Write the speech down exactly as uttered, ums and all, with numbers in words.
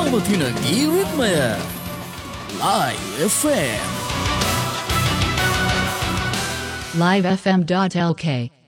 දිනම තින ගීරිත්මය Live F M live f m dot l k